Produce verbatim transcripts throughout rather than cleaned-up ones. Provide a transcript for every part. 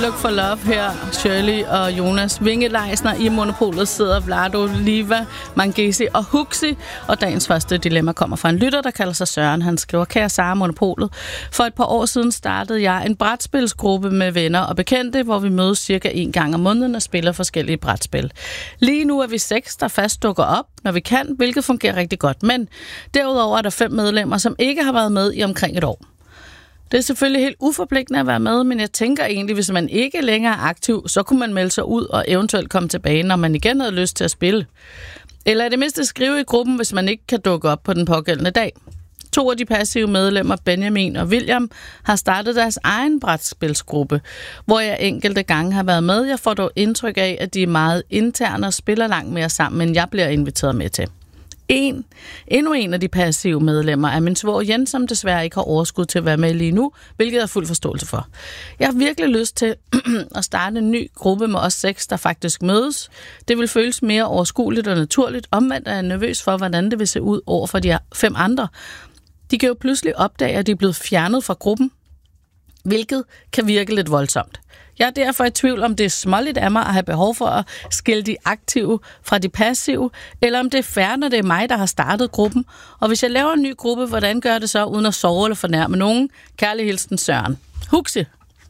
Look for Love her. Shirley og Jonas Vinge-Leisner. I Monopolet sidder Vlado, Liva, Mangesi og Huxi. Og dagens første dilemma kommer fra en lytter, der kalder sig Søren. Han skriver: Kære Sara, Monopolet. For et par år siden startede jeg en brætspilsgruppe med venner og bekendte, hvor vi mødes cirka en gang om måneden og spiller forskellige brætspil. Lige nu er vi seks, der fast dukker op, når vi kan, hvilket fungerer rigtig godt. Men derudover er der fem medlemmer, som ikke har været med i omkring et år. Det er selvfølgelig helt uforpligtende at være med, men jeg tænker egentlig, hvis man ikke længere er aktiv, så kunne man melde sig ud og eventuelt komme tilbage, når man igen havde lyst til at spille. Eller er det mindste skrive i gruppen, hvis man ikke kan dukke op på den pågældende dag. To af de passive medlemmer, Benjamin og William, har startet deres egen brætspilsgruppe, hvor jeg enkelte gange har været med. Jeg får dog indtryk af, at de er meget interne og spiller langt mere sammen, end jeg bliver inviteret med til. En, endnu en af de passive medlemmer er min svoger Jens, som desværre ikke har overskud til at være med lige nu, hvilket jeg har fuld forståelse for. Jeg har virkelig lyst til at starte en ny gruppe med os seks, der faktisk mødes. Det vil føles mere overskueligt og naturligt. Omvendt er jeg nervøs for, hvordan det vil se ud over for de fem andre. De kan jo pludselig opdage, at de er blevet fjernet fra gruppen, hvilket kan virke lidt voldsomt. Jeg er derfor i tvivl, om det er småligt af mig at have behov for at skille de aktive fra de passive, eller om det er fair, når det er mig, der har startet gruppen. Og hvis jeg laver en ny gruppe, hvordan gør det så, uden at sove eller fornærme nogen? Kærlig hilsen, Søren. Huxi.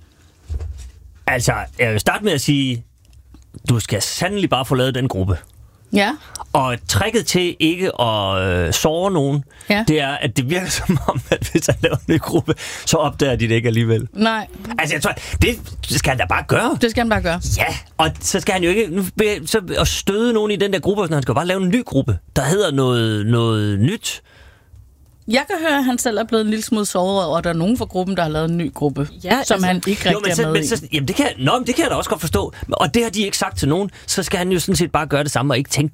Altså, jeg vil starte med at sige, du skal sandelig bare få lavet den gruppe. Ja. Og tricket til ikke at øh, såre nogen, ja. Det er, at det virker som om, at hvis jeg laver en ny gruppe, så opdager de det ikke alligevel. Nej. Altså, jeg tror, det, det skal han da bare gøre. Det skal han bare gøre. Ja, og så skal han jo ikke nu, så, at støde nogen i den der gruppe, så han skal bare lave en ny gruppe, der hedder noget, noget nyt. Jeg kan høre, at han selv er blevet en lille smule såret over, at der er nogen fra gruppen, der har lavet en ny gruppe, ja, som altså, han ikke rigtig jo, men så, er med men så, jamen det kan, nå, det kan jeg da også godt forstå. Og det har de ikke sagt til nogen, så skal han jo sådan set bare gøre det samme og ikke tænke...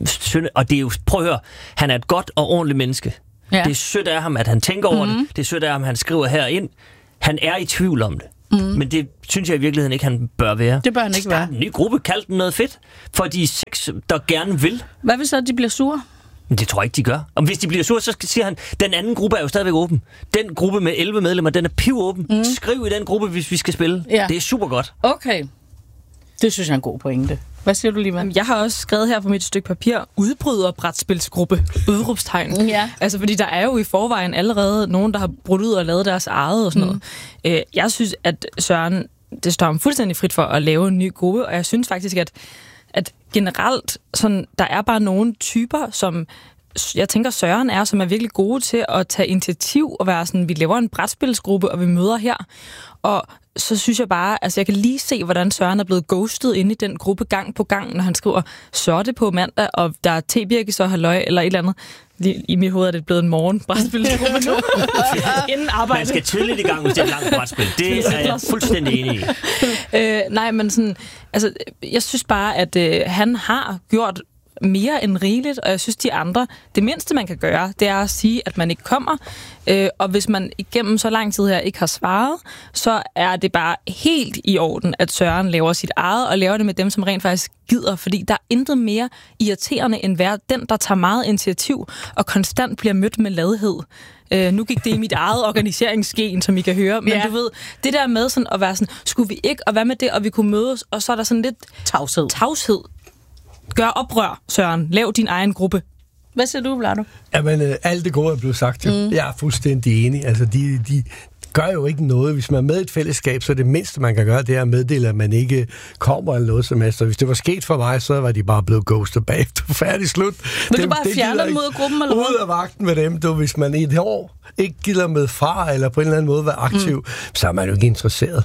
Og det er jo, prøv at høre, han er et godt og ordentligt menneske. Ja. Det er sødt af ham, at han tænker over mm-hmm. det. Det er sødt af ham, at han skriver herind. Han er i tvivl om det. Mm. Men det synes jeg i virkeligheden ikke, han bør være. Det bør han ikke Start være. en ny gruppe, kald den noget fedt, for de seks, der gerne vil. Hvad hvis så, de bliver sure? Det tror jeg ikke, de gør. Og hvis de bliver sure, så siger han, den anden gruppe er jo stadigvæk åben. Den gruppe med elleve medlemmer, den er pivåben. Mm. Skriv i den gruppe, hvis vi skal spille. Ja. Det er super godt. Okay. Det synes jeg er en god pointe. Hvad siger du, Liva? Jeg har også skrevet her på mit stykke papir, udbryder brætspilsgruppe, udråbstegn. Ja. Altså, fordi der er jo i forvejen allerede nogen, der har brudt ud og lavet deres eget og sådan mm. noget. Øh, jeg synes, at Søren, det står ham fuldstændig frit for at lave en ny gruppe, og jeg synes faktisk, at at generelt, sådan, der er bare nogle typer, som jeg tænker Søren er, som er virkelig gode til at tage initiativ og være sådan, vi laver en brætspilsgruppe, og vi møder her. Og så synes jeg bare, altså jeg kan lige se, hvordan Søren er blevet ghostet inde i den gruppe gang på gang, når han skriver, så er det på mandag, og der er te-birke, så halløj, eller et eller andet. I mit hoved er det blevet en morgen brætspilsgruppe nu. Inden arbejde. Man skal tidligt i gang, hvis det er et langt brætspil. Det er jeg fuldstændig enig i. øh, nej, men sådan, altså, jeg synes bare, at øh, han har gjort mere end rigeligt, og jeg synes, de andre, det mindste, man kan gøre, det er at sige, at man ikke kommer, øh, og hvis man igennem så lang tid her ikke har svaret, så er det bare helt i orden, at Søren laver sit eget, og laver det med dem, som rent faktisk gider, fordi der er intet mere irriterende, end være den, der tager meget initiativ, og konstant bliver mødt med ladhed. Uh, nu gik det i mit eget organiseringsgen, som I kan høre, men ja. Du ved, det der med sådan at være sådan, skulle vi ikke, og hvad med det, og vi kunne mødes, og så er der sådan lidt tavshed. tavshed. Gør oprør, Søren. Lav din egen gruppe. Hvad siger du, Vlado? Jamen, øh, alt det gode er blevet sagt. Mm. Jeg er fuldstændig enig. Altså, de, de gør jo ikke noget. Hvis man er med i et fællesskab, så det mindste, man kan gøre, det er at meddele, at man ikke kommer eller noget som helst. Hvis det var sket for mig, så var de bare blevet ghostet bagefter. Færdig slut. Vil dem, du bare fjerne dem ud af gruppen, eller ud af vagten med dem. Du, hvis man i et år ikke gider med fra, eller på en eller anden måde være aktiv, mm. så er man jo ikke interesseret.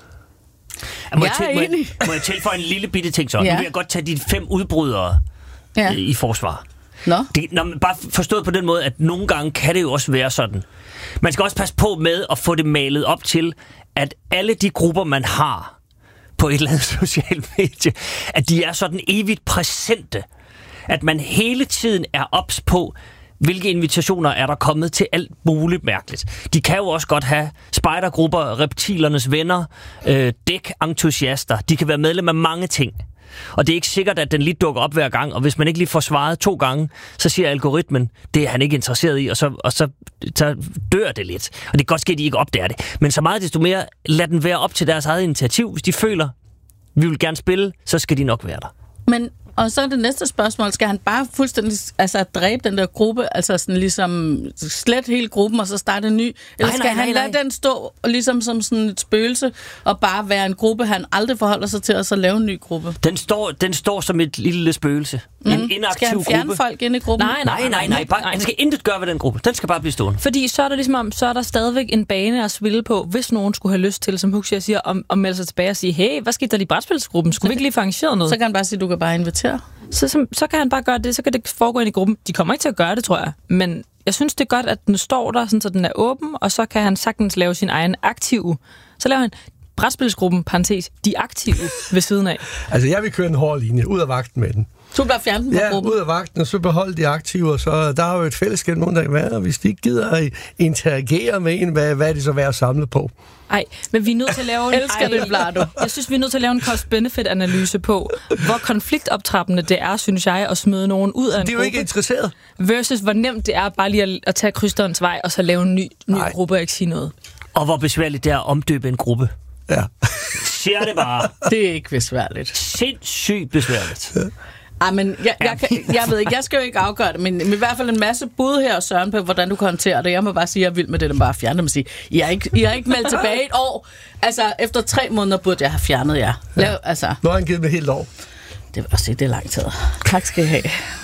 Må jeg, jeg, må, jeg, må jeg tilføje en lille bitte ting så? Ja. Nu vil jeg godt tage de fem udbrydere ja. øh, i forsvar. Nå? Det, når man bare forstået på den måde, at nogle gange kan det jo også være sådan. Man skal også passe på med at få det malet op til, at alle de grupper, man har på et eller andet socialt medie, at de er sådan evigt præsente. At man hele tiden er ops på, hvilke invitationer er der kommet til alt muligt mærkeligt. De kan jo også godt have spejdergrupper, reptilernes venner, øh, dæk-entusiaster. De kan være medlem af mange ting. Og det er ikke sikkert, at den lige dukker op hver gang, og hvis man ikke lige får svaret to gange, så siger algoritmen, det er han ikke interesseret i, og så, og så, så dør det lidt. Og det kan godt ske, at de ikke opdager det. Men så meget desto mere, lad den være op til deres eget initiativ. Hvis de føler, vi vil gerne spille, så skal de nok være der. Men, og så er det næste spørgsmål, skal han bare fuldstændig altså, dræbe den der gruppe, altså sådan ligesom slet hele gruppen, og så starte en ny? Eller nej, skal nej, han nej, lade nej. den stå ligesom som sådan et spøgelse, og bare være en gruppe, han aldrig forholder sig til, og så lave en ny gruppe? Den står, den står som et lille spøgelse. Mm. En inaktiv skal han fjerne gruppe. folk ind i gruppen? Nej, Nej, nej, nej. Bare, han skal intet gøre ved den gruppe. Den skal bare blive stående. Fordi så er der ligesom om, så er der stadigvæk en bane at spille på, hvis nogen skulle have lyst til, som Huxi siger, om, om melde sig tilbage og sige, hey, hvad skete der i brætspilsgruppen? Skulle vi ikke lige få arrangeret noget? Så kan han bare sige, du kan bare invitere. Så, så, så kan han bare gøre det, så kan det foregå ind i gruppen. De kommer ikke til at gøre det, tror jeg. Men jeg synes, det er godt, at den står der, sådan, så den er åben, og så kan han sagtens lave sin egen aktive. Så laver han brætspilsgruppen, parentes, de aktive ved siden af. Altså, jeg vil køre en hård linje, ud af vagten med den. Du vil bare fjerne den fra Ja, gruppen? ud af vagten, og så beholde de aktive, og så der er jo et fællesskab, nogen der kan være, og hvis de ikke gider at interagere med en, hvad, hvad er det så værd at samle på? Nej, men vi er nødt til at lave en... Elsker det, Vlado. Jeg synes, vi er nødt til at lave en cost-benefit-analyse på, hvor konfliktoptrappende det er, synes jeg, at smide nogen ud af en De er jo gruppe, ikke interesseret. versus hvor nemt det er bare lige at, at tage krysterens vej, og så lave en ny, ny Nej. gruppe og ikke sige noget. Og hvor besværligt det er at omdøbe en gruppe. Ja. Siger det bare. Det er ikke besværligt. Sindssygt besværligt. Ej, men jeg, jeg, kan, jeg ved ikke, jeg skal jo ikke afgøre det, men, men i hvert fald en masse bud her, Søren, på hvordan du kan håndtere det. Jeg må bare sige, at jeg er vild med det, der bare fjerne dem og sige, I har ikke, I har ikke meldt tilbage et år. Altså, efter tre måneder burde jeg have fjernet jer. Lav, altså, Nu har han givet mig et helt år. det vil også sige, det er lang tid. Tak skal I have.